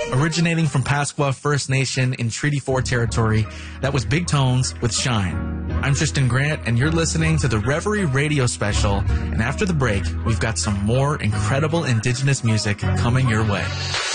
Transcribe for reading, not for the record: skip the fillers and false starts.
Originating from Pasqua First Nation in Treaty 4 territory, that was Big Tones with Shine. I'm Tristan Grant, and you're listening to the Reverie Radio Special, and after the break, we've got some more incredible Indigenous music coming your way.